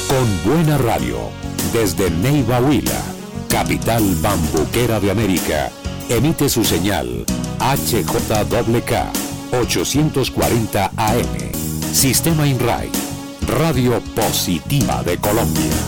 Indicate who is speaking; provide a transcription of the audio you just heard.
Speaker 1: Con buena radio, desde Neiva Huila, capital bambuquera de América, emite su señal HJWK 840 AM, Sistema INRAI, Radio Positiva de Colombia.